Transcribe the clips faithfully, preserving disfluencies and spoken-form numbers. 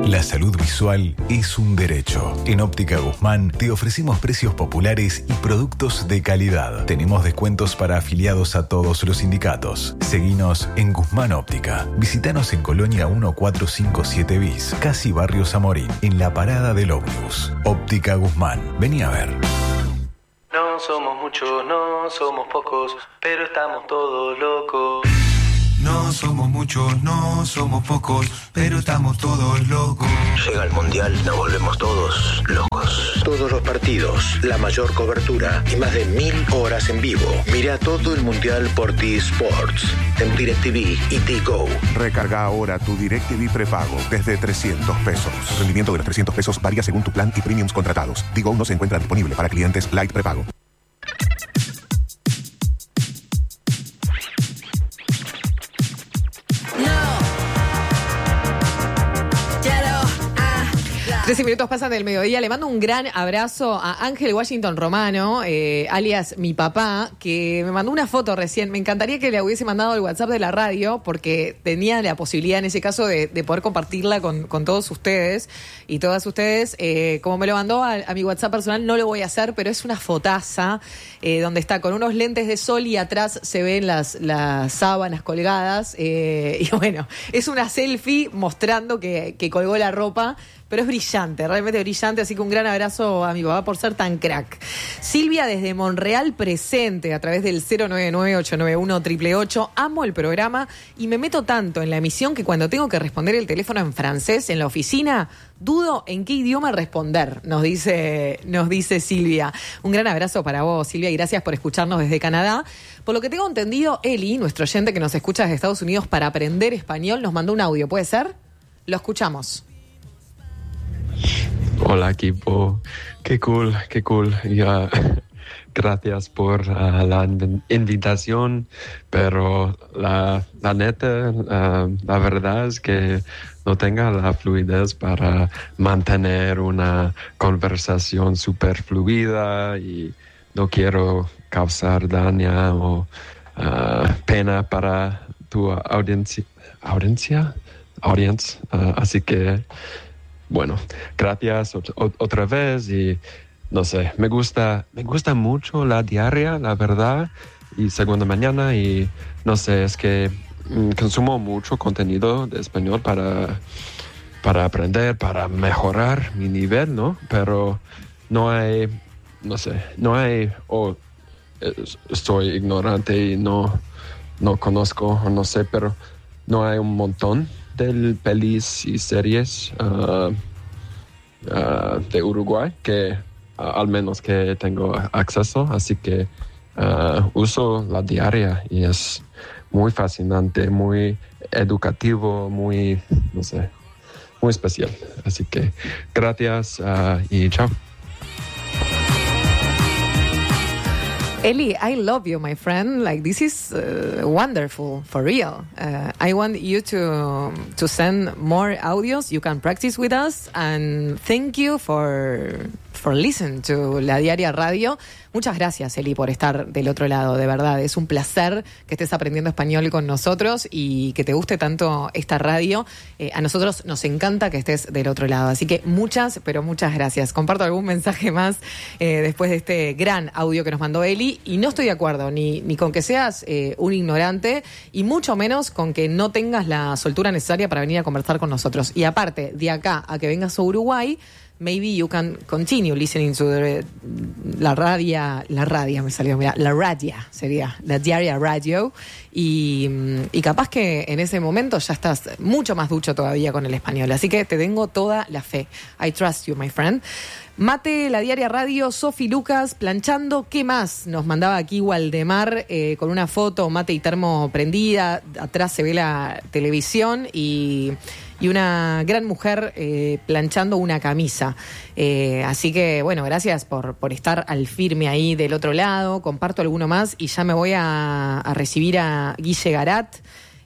La salud visual es un derecho. En Óptica Guzmán te ofrecemos precios populares y productos de calidad. Tenemos descuentos para afiliados a todos los sindicatos. Seguinos en Guzmán Óptica. Visítanos en Colonia mil cuatrocientos cincuenta y siete bis, casi Barrio Zamorín, en la parada del ómnibus. Óptica Guzmán. Vení a ver. No somos muchos, no somos pocos, pero estamos todos locos. No somos muchos, no somos pocos, pero estamos todos locos. Llega el Mundial, nos volvemos todos locos. Todos los partidos, la mayor cobertura y más de mil horas en vivo. Mira todo el Mundial por T-Sports, en DirecTV y T-Go. Recarga ahora tu DirecTV prepago desde trescientos pesos. El rendimiento de los trescientos pesos varía según tu plan y premiums contratados. T-Go no se encuentra disponible para clientes Light prepago. trece minutos pasan del mediodía. Le mando un gran abrazo a Ángel Washington Romano, eh, alias mi papá, que me mandó una foto recién. Me encantaría que le hubiese mandado el WhatsApp de la radio, porque tenía la posibilidad en ese caso de, de poder compartirla con, con todos ustedes y todas ustedes. Eh, como me lo mandó a, a mi WhatsApp personal, no lo voy a hacer, pero es una fotaza eh, donde está con unos lentes de sol y atrás se ven las, las sábanas colgadas. Eh, y bueno, es una selfie mostrando que, que colgó la ropa. Pero es brillante, realmente brillante, así que un gran abrazo a mi papá por ser tan crack. Silvia desde Monreal presente a través del cero nueve nueve, ocho nueve uno, ocho ocho ocho. Amo el programa y me meto tanto en la emisión que cuando tengo que responder el teléfono en francés en la oficina, dudo en qué idioma responder, nos dice, nos dice Silvia. Un gran abrazo para vos, Silvia, y gracias por escucharnos desde Canadá. Por lo que tengo entendido, Eli, nuestro oyente que nos escucha desde Estados Unidos para aprender español, nos mandó un audio, ¿puede ser? Lo escuchamos. Hola equipo, qué cool, qué cool. Ya, gracias por uh, la invitación, pero la, la neta, uh, la verdad es que no tengo la fluidez para mantener una conversación súper fluida y no quiero causar daño o uh, pena para tu audiencia, audiencia, audience, uh, así que bueno, gracias otra vez y no sé, me gusta, me gusta mucho la diaria, la verdad, y segunda mañana y no sé, es que mm, consumo mucho contenido de español para, para aprender, para mejorar mi nivel, ¿no? Pero no hay, no sé, no hay, o oh, estoy ignorante y no, no conozco, o no sé, pero no hay un montón de pelis y series uh, uh, de Uruguay que uh, al menos que tengo acceso, así que uh, uso la diaria y es muy fascinante, muy educativo, muy, no sé, muy especial. Así que gracias uh, y chao. Eli, I love you, my friend. Like, this is uh, wonderful, for real. Uh, I want you to to send more audios. You can practice with us. And thank you for for listening to La Diaria Radio. Muchas gracias, Eli, por estar del otro lado, de verdad. Es un placer que estés aprendiendo español con nosotros y que te guste tanto esta radio. Eh, a nosotros nos encanta que estés del otro lado. Así que muchas, pero muchas gracias. Comparto algún mensaje más eh, después de este gran audio que nos mandó Eli. Y no estoy de acuerdo ni, ni con que seas eh, un ignorante y mucho menos con que no tengas la soltura necesaria para venir a conversar con nosotros. Y aparte, de acá a que vengas a Uruguay, maybe you can continue listening to the, la radio, la radio me salió, mira, la radio sería, la diaria radio, y, y capaz que en ese momento ya estás mucho más ducho todavía con el español, así que te tengo toda la fe. I trust you, my friend. Mate, La Diaria Radio, Sofi Lucas, planchando. ¿Qué más? Nos mandaba aquí Waldemar eh, con una foto, mate y termo prendida. Atrás se ve la televisión y, y una gran mujer eh, planchando una camisa. Eh, así que, bueno, gracias por, por estar al firme ahí del otro lado. Comparto alguno más y ya me voy a, a recibir a Guille Garat.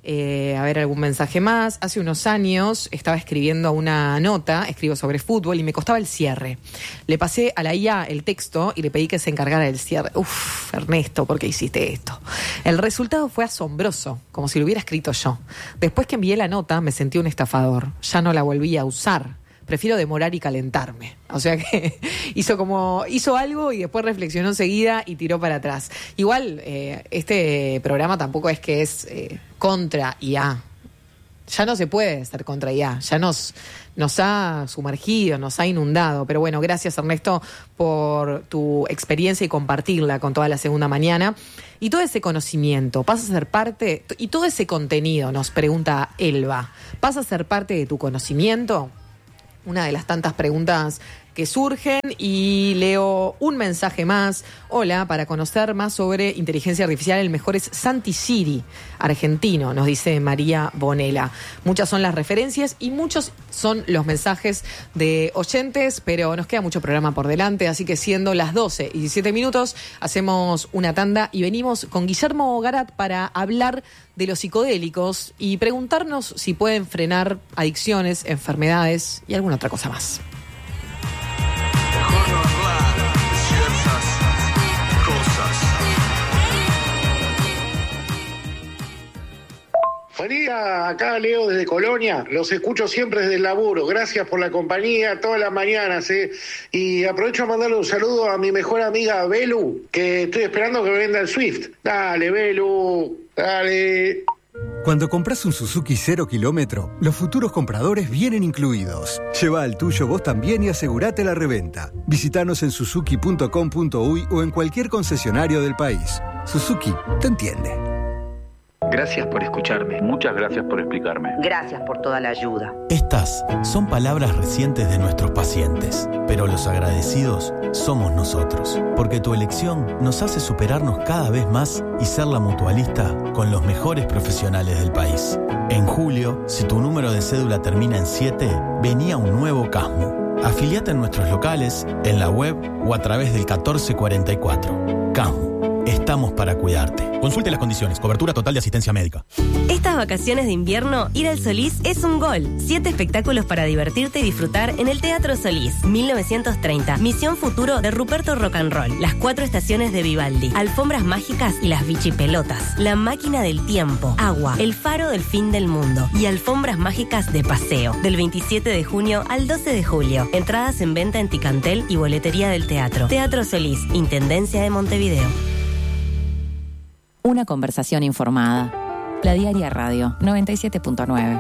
Eh, a ver, algún mensaje más. Hace unos años estaba escribiendo una nota, escribo sobre fútbol, y me costaba el cierre. Le pasé a la I A el texto y le pedí que se encargara del cierre. Uf, Ernesto, ¿por qué hiciste esto? El resultado fue asombroso, como si lo hubiera escrito yo. Después que envié la nota, me sentí un estafador. Ya no la volví a usar. Prefiero demorar y calentarme. O sea que hizo como hizo algo y después reflexionó enseguida y tiró para atrás. Igual, eh, este programa tampoco es que es eh, contra I A. Ya no se puede estar contra I A. Ya nos, nos ha sumergido, nos ha inundado. Pero bueno, gracias Ernesto por tu experiencia y compartirla con toda la segunda mañana. Y todo ese conocimiento, ¿pasa a ser parte? Y todo ese contenido, nos pregunta Elba, ¿pasa a ser parte de tu conocimiento? Una de las tantas preguntas que surgen, y leo un mensaje más. Hola, para conocer más sobre inteligencia artificial, el mejor es Santi Siri, argentino, nos dice María Bonela. Muchas son las referencias y muchos son los mensajes de oyentes, pero nos queda mucho programa por delante, así que siendo las doce y diecisiete minutos, hacemos una tanda y venimos con Guillermo Garat para hablar de los psicodélicos y preguntarnos si pueden frenar adicciones, enfermedades y alguna otra cosa más. Buen día, acá Leo desde Colonia, los escucho siempre desde el laburo, gracias por la compañía todas las mañanas, ¿eh? Y aprovecho a mandarle un saludo a mi mejor amiga Belu, que estoy esperando que me venda el Swift. Dale, Belu, dale. Cuando compras un Suzuki cero kilómetro, los futuros compradores vienen incluidos. Lleva el tuyo vos también y asegurate la reventa. Visítanos en suzuki punto com punto uy o en cualquier concesionario del país. Suzuki te entiende. Gracias por escucharme. Muchas gracias por explicarme. Gracias por toda la ayuda. Estas son palabras recientes de nuestros pacientes, pero los agradecidos somos nosotros, porque tu elección nos hace superarnos cada vez más y ser la mutualista con los mejores profesionales del país. En julio, si tu número de cédula termina en siete, venía un nuevo Casmu. Afiliate en nuestros locales, en la web o a través del catorce cuarenta y cuatro. Casmu. Estamos para cuidarte. Consulte las condiciones. Cobertura total de asistencia médica. Estas vacaciones de invierno, ir al Solís es un gol. Siete espectáculos para divertirte y disfrutar en el Teatro Solís. mil novecientos treinta. Misión Futuro de Ruperto Rock and Roll. Las cuatro estaciones de Vivaldi. Alfombras mágicas y las bichipelotas. La máquina del tiempo. Agua. El faro del fin del mundo. Y alfombras mágicas de paseo. Del veintisiete de junio al doce de julio. Entradas en venta en Ticantel y boletería del teatro. Teatro Solís. Intendencia de Montevideo. Una conversación informada. La Diaria Radio noventa y siete punto nueve.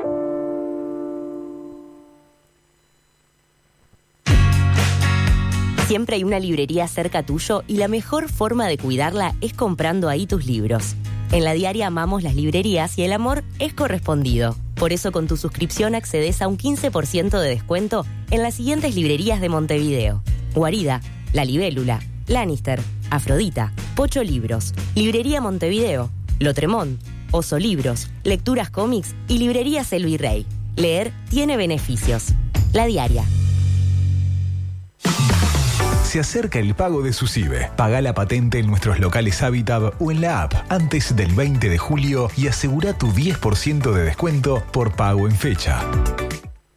Siempre hay una librería cerca tuyo y la mejor forma de cuidarla es comprando ahí tus libros. En La Diaria amamos las librerías y el amor es correspondido. Por eso con tu suscripción accedes a un quince por ciento de descuento en las siguientes librerías de Montevideo: Guarida, La Libélula, Lannister, Afrodita, Pocho Libros, Librería Montevideo, Lotremont, Oso Libros, Lecturas Cómics y Librería Selvi Rey. Leer tiene beneficios. La Diaria. Se acerca el pago de SUSIBE. Paga la patente en nuestros locales Habitat o en la app antes del veinte de julio y asegura tu diez por ciento de descuento por pago en fecha.